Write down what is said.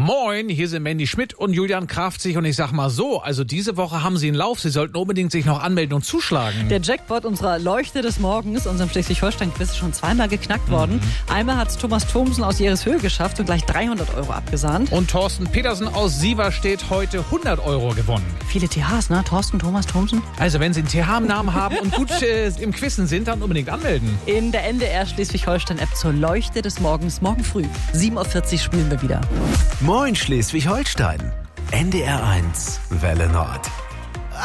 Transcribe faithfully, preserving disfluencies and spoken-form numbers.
Moin, hier sind Mandy Schmidt und Julian Kraftzig und ich sag mal so, also diese Woche haben Sie einen Lauf, Sie sollten unbedingt sich noch anmelden und zuschlagen. Der Jackpot unserer Leuchte des Morgens, unserem Schleswig-Holstein-Quiz, ist schon zweimal geknackt worden. Mhm. Einmal hat es Thomas Thomsen aus Jereshöhe geschafft und gleich dreihundert Euro abgesahnt. Und Thorsten Petersen aus Sieverstedt heute hundert Euro gewonnen. Viele T Hs, ne? Thorsten, Thomas, Thomsen. Also wenn Sie einen T H im Namen haben und gut äh, im Quizzen sind, dann unbedingt anmelden. In der N D R Schleswig-Holstein-App zur Leuchte des Morgens, morgen früh. sieben Uhr vierzig spielen wir wieder. Moin Schleswig-Holstein. N D R eins, Welle Nord.